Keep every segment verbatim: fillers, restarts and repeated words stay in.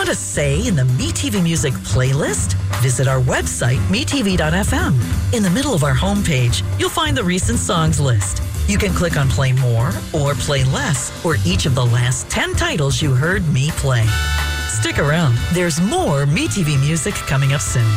Want a say in the MeTV Music playlist? Visit our website, me t v dot f m. In the middle of our homepage, you'll find the recent songs list. You can click on Play More or Play Less, or each of the last ten titles you heard me play. Stick around. There's more MeTV Music coming up soon.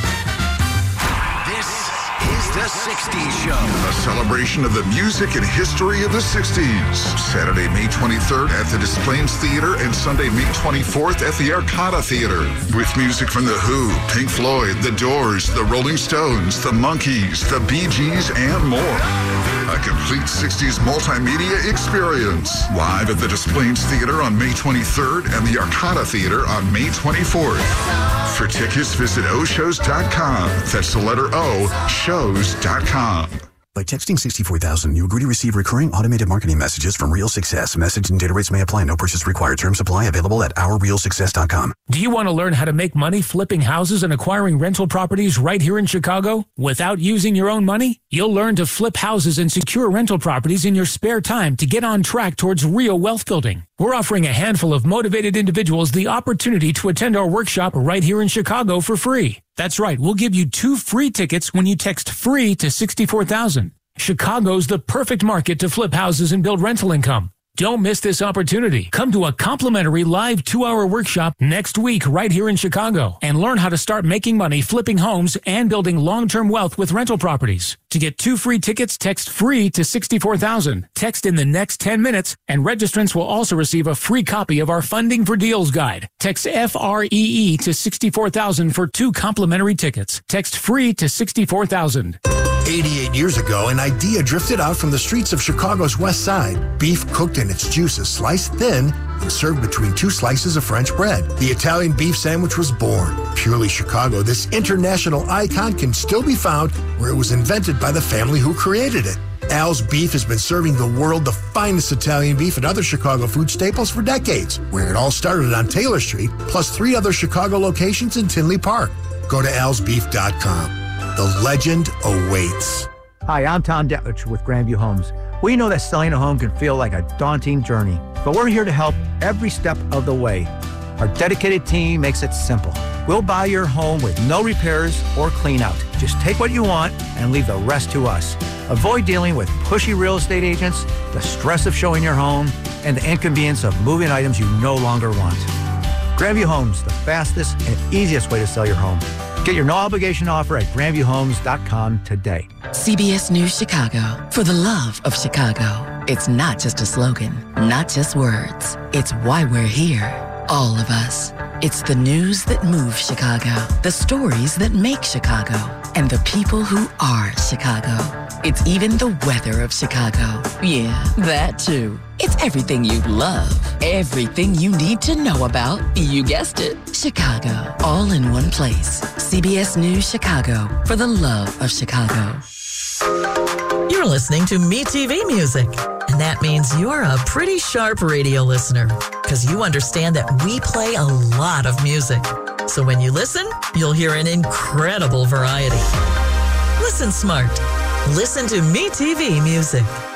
The sixties Show. A celebration of the music and history of the sixties. Saturday, May twenty-third at the Des Plaines Theater and Sunday, May twenty-fourth at the Arcada Theater. With music from The Who, Pink Floyd, The Doors, The Rolling Stones, The Monkees, The Bee Gees, and more. A complete sixties multimedia experience. Live at the Des Plaines Theater on May twenty-third and the Arcada Theater on May twenty-fourth. For tickets, visit o shows dot com. That's the letter O, shows dot com. By texting sixty-four thousand, you agree to receive recurring automated marketing messages from Real Success. Message and data rates may apply. No purchase required. Terms apply. Available at our real success dot com. Do you want to learn how to make money flipping houses and acquiring rental properties right here in Chicago without using your own money? You'll learn to flip houses and secure rental properties in your spare time to get on track towards real wealth building. We're offering a handful of motivated individuals the opportunity to attend our workshop right here in Chicago for free. That's right. We'll give you two free tickets when you text FREE to sixty-four thousand. Chicago's the perfect market to flip houses and build rental income. Don't miss this opportunity. Come to a complimentary live two-hour workshop next week right here in Chicago and learn how to start making money flipping homes and building long-term wealth with rental properties. To get two free tickets, text FREE to sixty-four thousand. Text in the next ten minutes, and registrants will also receive a free copy of our Funding for Deals guide. Text F R E E to sixty-four thousand for two complimentary tickets. Text FREE to sixty-four thousand. eighty-eight years ago, an idea drifted out from the streets of Chicago's west side. Beef cooked in its juices, sliced thin, and served between two slices of French bread. The Italian beef sandwich was born. Purely Chicago, this international icon can still be found where it was invented by the family who created it. Al's Beef has been serving the world the finest Italian beef and other Chicago food staples for decades, where it all started on Taylor Street, plus three other Chicago locations in Tinley Park. Go to als beef dot com. The legend awaits. Hi, I'm Tom Detlich with Grandview Homes. We know that selling a home can feel like a daunting journey, but we're here to help every step of the way. Our dedicated team makes it simple. We'll buy your home with no repairs or clean out. Just take what you want and leave the rest to us. Avoid dealing with pushy real estate agents, the stress of showing your home, and the inconvenience of moving items you no longer want. Grandview Homes, the fastest and easiest way to sell your home. Get your no-obligation offer at grandview homes dot com today. C B S News Chicago, for the love of Chicago. It's not just a slogan, not just words. It's why we're here. All of us. It's the news that moves Chicago, the stories that make Chicago, and the people who are Chicago. It's even the weather of Chicago. Yeah, that too. It's everything you love, everything you need to know about, you guessed it, Chicago, all in one place. C B S News Chicago, for the love of Chicago. You're listening to MeTV Music, and that means you're a pretty sharp radio listener, because you understand that we play a lot of music. So when you listen, you'll hear an incredible variety. Listen smart. Listen to MeTV Music.